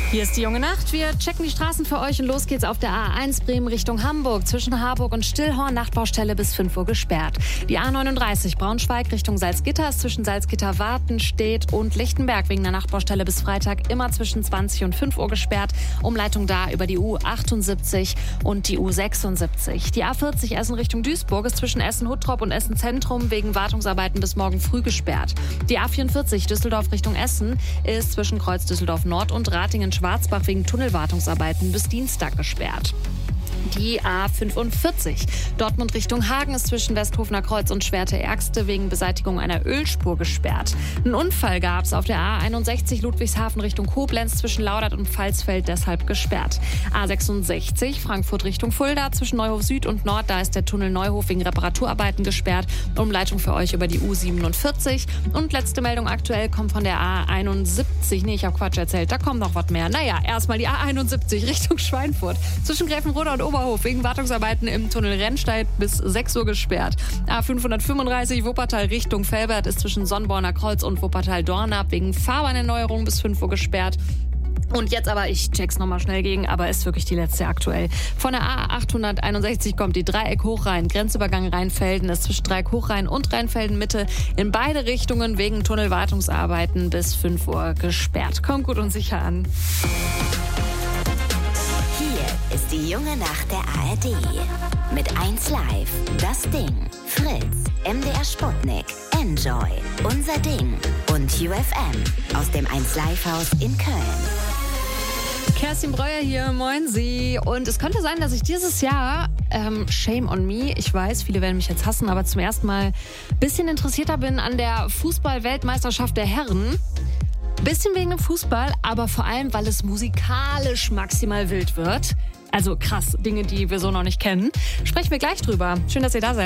Hier ist die junge Nacht. Wir checken die Straßen für euch und los geht's auf der A1 Bremen Richtung Hamburg. Zwischen Harburg und Stillhorn Nachtbaustelle bis 5 Uhr gesperrt. Die A39 Braunschweig Richtung Salzgitter ist zwischen Salzgitter, Wartenstedt und Lichtenberg wegen der Nachtbaustelle bis Freitag immer zwischen 20 und 5 Uhr gesperrt. Umleitung da über die U78 und die U76. Die A40 Essen Richtung Duisburg ist zwischen Essen-Huttrop und Essen-Zentrum wegen Wartungsarbeiten bis morgen früh gesperrt. Die A44 Düsseldorf Richtung Essen ist zwischen Kreuz Düsseldorf Nord und Ratingen-Schwarzbach wegen Tunnelwartungsarbeiten bis Dienstag gesperrt. Die A45 Dortmund Richtung Hagen ist zwischen Westhofener Kreuz und Schwerte-Ergste wegen Beseitigung einer Ölspur gesperrt. Einen Unfall gab es auf der A61 Ludwigshafen Richtung Koblenz zwischen Laudert und Pfalzfeld, deshalb gesperrt. A66 Frankfurt Richtung Fulda zwischen Neuhof Süd und Nord, da ist der Tunnel Neuhof wegen Reparaturarbeiten gesperrt. Umleitung für euch über die U47. Und letzte Meldung aktuell kommt von der A71. Nee, ich habe Quatsch erzählt, da kommt noch was mehr. Naja, erstmal die A71 Richtung Schweinfurt. Zwischen Gräfenrode und Oberhof wegen Wartungsarbeiten im Tunnel Rennsteig bis 6 Uhr gesperrt. A535 Wuppertal Richtung Velbert ist zwischen Sonnborner Kreuz und Wuppertal-Dornab wegen Fahrbahnerneuerung bis 5 Uhr gesperrt. Und jetzt aber, ich check's nochmal schnell gegen, aber ist wirklich die letzte aktuell. Von der A861 kommt die Dreieck Hochrhein, Grenzübergang Rheinfelden ist zwischen Dreieck Hochrhein und Rheinfelden Mitte in beide Richtungen wegen Tunnelwartungsarbeiten bis 5 Uhr gesperrt. Kommt gut und sicher an. Ist die junge Nacht der ARD. Mit 1 Live, Das Ding, Fritz, MDR Sputnik, Enjoy, Unser Ding und UFM aus dem 1 Live Haus in Köln. Kerstin Breuer hier, moin Sie. Und es könnte sein, dass ich dieses Jahr, shame on me, ich weiß, viele werden mich jetzt hassen, aber zum ersten Mal ein bisschen interessierter bin an der Fußball-Weltmeisterschaft der Herren. Bisschen wegen dem Fußball, aber vor allem, weil es musikalisch maximal wild wird. Also krass, Dinge, die wir so noch nicht kennen. Sprechen wir gleich drüber. Schön, dass ihr da seid.